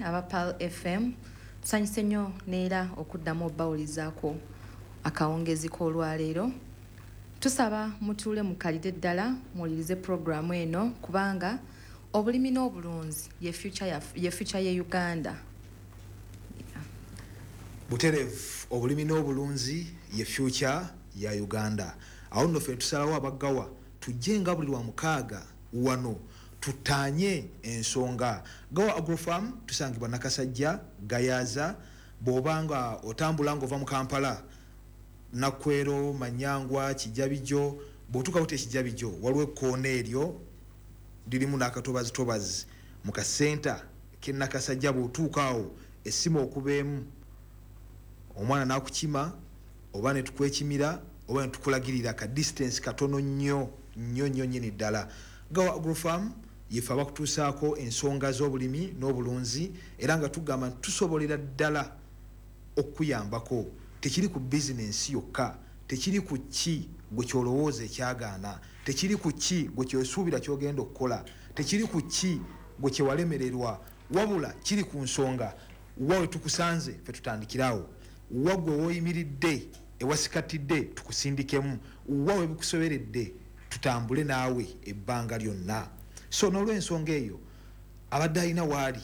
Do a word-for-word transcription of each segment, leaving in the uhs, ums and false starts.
aba Pearl F M tusanyise nnyo neera okuddamu obbawulizaako akawungezi k'olwaleero. Tusaba mutuule mu kalide ddala muwulirize puroguramu eno kubanga obulimi n'obulunzi ye future ya ye future ye Uganda. Yeah. Buterevu obulimi n'obulunzi ye future ya Uganda. Awo nno ffe tusalawo abaggawa tujjenga buli lwa mukaaga wano tutanye ensonga. Gawa Agrofarm tusangibwa Nakasajja Gayaza bobanga otambula ngova mu Kampala Nakwero Manyangwa Kijabijo botuka ute Kijabijo waliwo ekkoona eryo lirimu n'akatobazi tobazi mu kasenta ke Nakasajja botuukaawo essimu okubeemu omwana n'akukima oba ne tukwekimira oba ne tukulagirira ka distance katono nnyo nnyo nnyo nnyini ddala. Gawa Agrofarm yefa bakutuusaako ensonga z'obulimi n'obulunzi era nga tugamba tusobolera ddala okuyambako. Tekiri ku business yokka, tekiri ku ki gwe kyolowooza ekyagaana, tekiri ku ki gwe kyosuubira kyogenda okukola, tekiri ku ki gwe kyewalemererwa, wabula kiri ku nsonga wawe tukusanze fe tutandikirawo, wagwe woyimiridde ewasikatidde tukusindikemu, wawe bikusoberedde tutambule naawe ebbanga lyonna. So n'olw'ensonga eyo abadde alina waali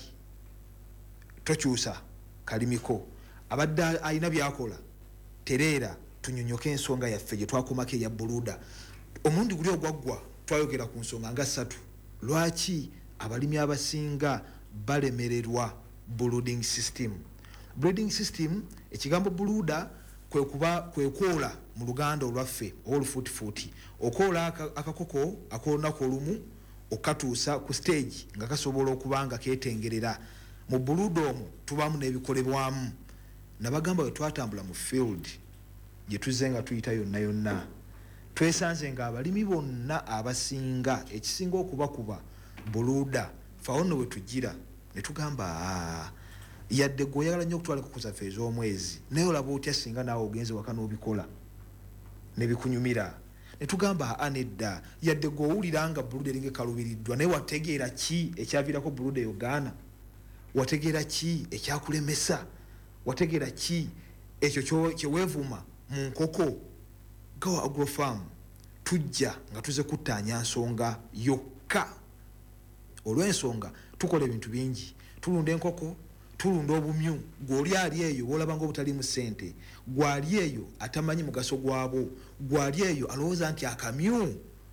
tokyusa kalimiko, abadde alina byakola tereera tunyonyoke ensonga yaffe gye twakomako eya buluda. Omulundi guli ogwaggwa twayogera ku nsonga nga ssatu. Lwaki abalimi abasinga balemererwa brooding system? Breeding system ekigambo buluda kwe kuba kwe kwola mu Luganda olwaffe olufuutifuuti, okoola akakoko ak'olunaku olumu okatuusa ku stage nga kasobola okubanga keetengerera. Mu buluda omwo tubaamu n'ebikolebwamu. Nabagamba bwe twatambula mu field gye tuzze nga tuyita yonna yonna twesanze nga abalimi bonna abasinga ekisinga okubakuba buluda fawo nno bwe tugira ne tugamba yadde gwe oyagala nnyo okutwalako ku zaffe ez'omwezi naye olaba otya singa naawe ogenze waka n'obikola ne bikunyumira. Ne tugamba anedda yadde gwe owulira nga buluda eringa ekalubiriddwa naye wategeera ki ekyaviirako buluda Uganda? Wategeera ki ekyakulemesa? Wategeera ki ekyo kyeweevuma mu nkoko? Gawa Agrofarm tujja nga tuze kuttaanya nsonga yokka. Olw'ensonga tukola ebintu bingi, tulunda enkoko, tulunda obumyu, gw'oli ali eyo bw'olaba ng'obutalimu ssente, gw'ali eyo atamanyi mugaso gwabo, gw'ali eyo alowooza nti akamyu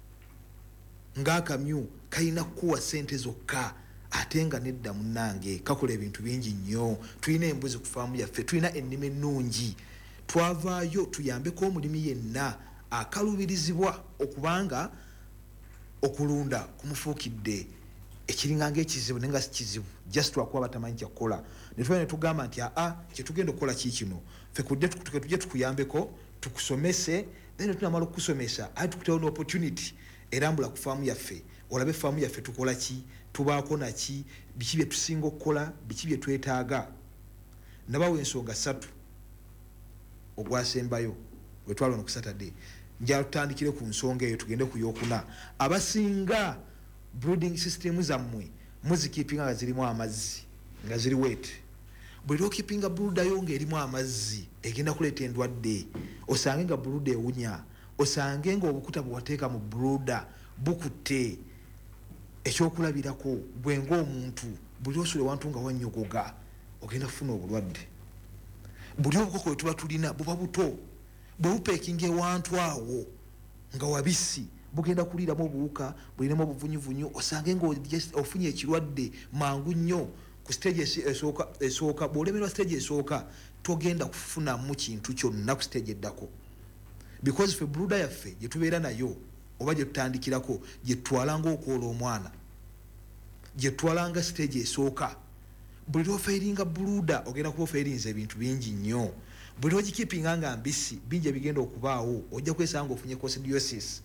ng'akamyu kalina kukuwa ssente zokka ate nga nedda munnange kakola ebintu bingi nnyo. Tulina embuzi ku faamu yaffe, tulina ennima ennungi, twavaayo tuyambeko omulimi yenna akalubirizibwa okubanga okulunda kumufuukidde ekiringa ng'ekizibu naye nga si kizibu just lwakuba batamanyi kyakukola. Ne tuba ne tugamba nti aa kyetugenda okukola kii kino, ffe tujje tukuyambeko tukusomese, then tunamala okukusomesa ate tukuteewo n'opportunity erambula ku faamu yaffe olabe faamu yaffe tukola ki, tubaako naki, biki bye tusinga okukola, biki bye twetaaga. Nabawo ensonga ssatu ogwasembayo bwe twalwa ku Saturday. Njala tutandikire ku nsonga eyo tugende ku yookuna. Abasinga brooding system zammwe muzikipinga nga zirimu amazzi nga ziri wet. Bwe lwokipinga buluda yo ng'erimu amazzi egenda kuleeta endwadde, osange nga buluda ewunya, osange nga obukuta bwe wateeka mu buluda bukutte. Ekyokulabirako bwe ng'omuntu buli osula ewantu nga wannyogoga ogenda kufuna obulwadde. Buli obukoko bwe tuba tulina buba buto, bwe bupeekinga ewantu awo nga wabisi bugenda kuliiramu obuwuka bulinamu obuvunyuvunyu osange ng'ofunye ekirwadde mangu nnyo ku stage esooka esooka. Bw'olemerwa stage esooka togenda kufunamu kintu kyonna ku stage eddako, because ffe buluda yaffe gye tubeera nayo oba gye tutandikirako gye tutwalanga okwola omwana, gye tutwalanga stage esooka. Buli lwofeeringa buluda ogenda kuba ofeerinza ebintu bingi nnyo. Buli lwogikipinga nga mbisi bingi ebigenda okubaawo, ojja kwesanga ofunye coccidiosis,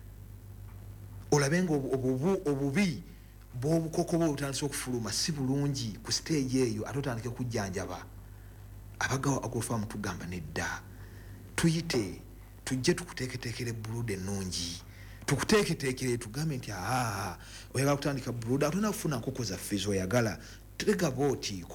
olabe nga obubi bw'obukoko bwe butandise okufuluma si bulungi ku stage eyo ate otandike kujjanjaba. Abagawa Agrofarm tugamba nedda tuyite tujje tukuteeketeekere buluda ennungi, tukuteeketeekere tugambe nti aa oyagala kutandika buluda atolina kufuna nkoko zaffe z'oyagala tega booti